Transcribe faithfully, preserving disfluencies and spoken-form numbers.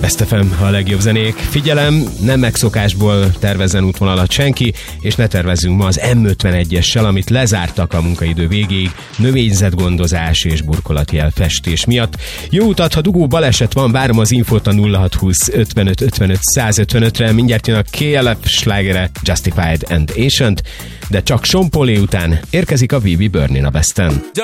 Best ef em, a legjobb zenék. Figyelem, nem megszokásból tervezzen útvonalat senki, és ne tervezzünk ma az em ötvenegyessel, amit lezártak a munkaidő végéig növényzetgondozás és burkolatjel festés miatt. Jó utat, ha dugó baleset van, várom az infót a nulla hat húsz ötvenöt ötvenöt száz ötvenötre, mindjárt jön a ká el ef slágere Justified and Ancient, de csak Sean Paul után érkezik a vé bé Burning a Besten.